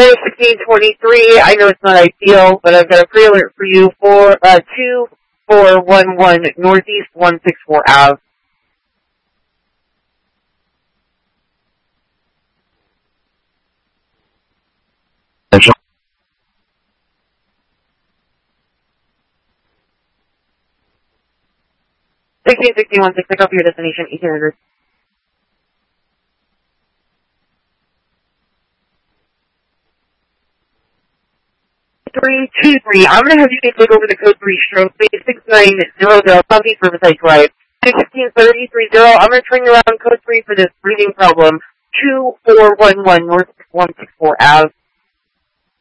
Air 1623, I know it's not ideal, but I've got a pre-alert for you for 2411 Northeast 164 Ave. Attention. 1661, pick up your destination, 1800. 323. I'm going to have you take over the code 3 stroke, 6900, Southeast Riverside Drive. 16330, I'm going to turn you around code 3 for this breathing problem. 2411 North 164 Ave.